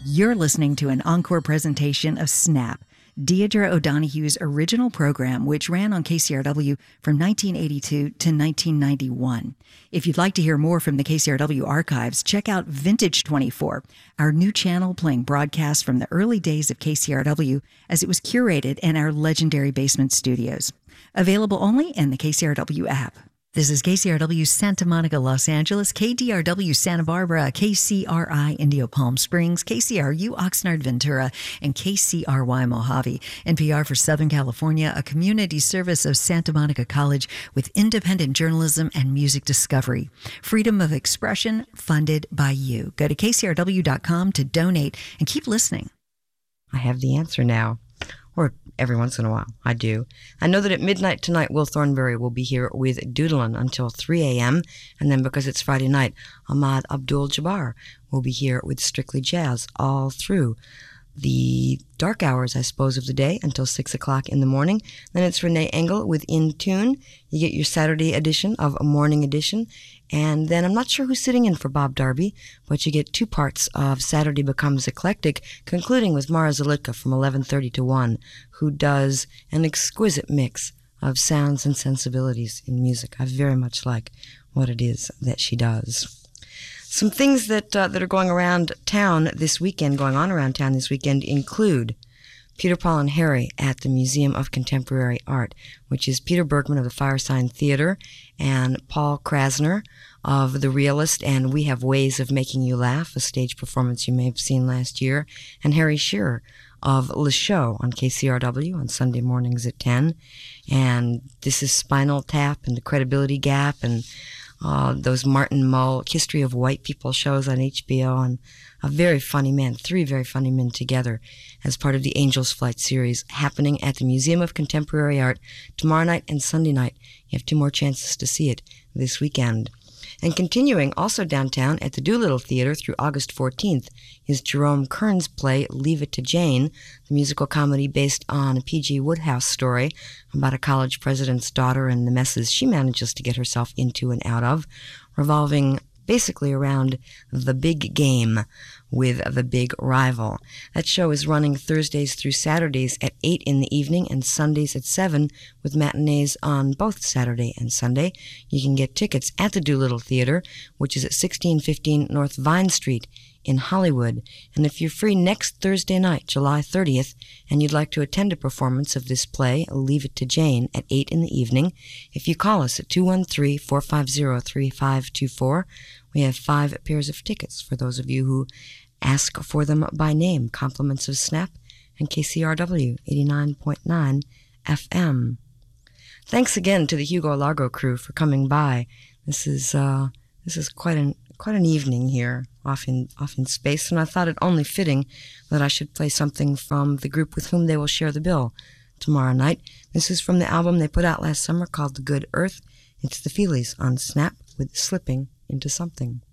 You're listening to an encore presentation of Snap, Deidre O'Donoghue's original program, which ran on KCRW from 1982 to 1991. If you'd like to hear more from the KCRW archives, check out Vintage 24, our new channel playing broadcasts from the early days of KCRW as it was curated in our legendary basement studios. Available only in the KCRW app. This is KCRW Santa Monica, Los Angeles, KDRW Santa Barbara, KCRI Indio Palm Springs, KCRU Oxnard Ventura, and KCRY Mojave. NPR for Southern California, a community service of Santa Monica College with independent journalism and music discovery. Freedom of expression funded by you. Go to kcrw.com to donate and keep listening. I have the answer now. Or every once in a while, I do. I know that at midnight tonight, Will Thornberry will be here with Doodlin' until 3 a.m. And then because it's Friday night, Ahmad Abdul-Jabbar will be here with Strictly Jazz all through the dark hours, I suppose, of the day until 6 o'clock in the morning. Then it's Renee Engel with In Tune. You get your Saturday edition of a Morning Edition. And then I'm not sure who's sitting in for Bob Darby, but you get 2 parts of Saturday Becomes Eclectic, concluding with Mara Zalitka from 11:30 to 1, who does an exquisite mix of sounds and sensibilities in music. I very much like what it is that she does. Some things that are going around town this weekend, include Peter, Paul, and Harry at the Museum of Contemporary Art, which is Peter Bergman of the Firesign Theater and Paul Krasner of The Realist and We Have Ways of Making You Laugh, a stage performance you may have seen last year, and Harry Shearer of Le Show on KCRW on Sunday mornings at 10. And this is Spinal Tap and The Credibility Gap and those Martin Mull History of White People shows on HBO, and a very funny man, 3 very funny men together as part of the Angels Flight series happening at the Museum of Contemporary Art tomorrow night and Sunday night. You have 2 more chances to see it this weekend. And continuing also downtown at the Doolittle Theater through August 14th is Jerome Kern's play Leave It to Jane, the musical comedy based on a P.G. Wodehouse story about a college president's daughter and the messes she manages to get herself into and out of, revolving basically around the big game with the big rival. That show is running Thursdays through Saturdays at 8 in the evening and Sundays at 7 with matinees on both Saturday and Sunday. You can get tickets at the Doolittle Theater, which is at 1615 North Vine Street in Hollywood. And if you're free next Thursday night, July 30th, and you'd like to attend a performance of this play, Leave It to Jane, at 8 in the evening, if you call us at 213-450-3524, we have 5 pairs of tickets for those of you who ask for them by name. Compliments of Snap and KCRW 89.9 FM. Thanks again to the Hugo Largo crew for coming by. This is quite an evening here off in space, and I thought it only fitting that I should play something from the group with whom they will share the bill tomorrow night. This is from the album they put out last summer called The Good Earth. It's the Feelies on Snap with Slipping into Something.